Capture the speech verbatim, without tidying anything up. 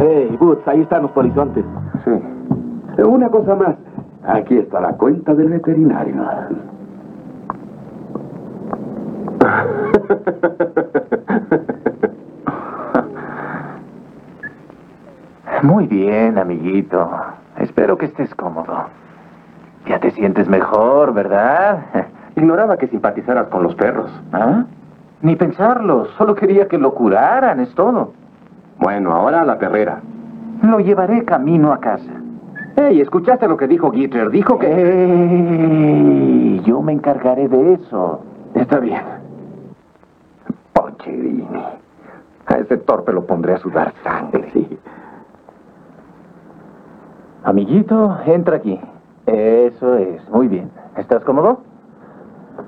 Hey, Boots, ahí están los polizontes. Sí. Una cosa más. Aquí está la cuenta del veterinario. Muy bien, amiguito. Espero que estés cómodo. Ya te sientes mejor, ¿verdad? Ignoraba que simpatizaras con los perros. ¿Ah? Ni pensarlo. Solo quería que lo curaran, es todo. Bueno, ahora a la perrera. Lo llevaré camino a casa. Hey, ¿escuchaste lo que dijo Gitter? Dijo que... ¡Ey! Yo me encargaré de eso. Está bien. Pocherini. A ese torpe lo pondré a sudar sangre. Sí. Amiguito, entra aquí. Eso es. Muy bien. ¿Estás cómodo?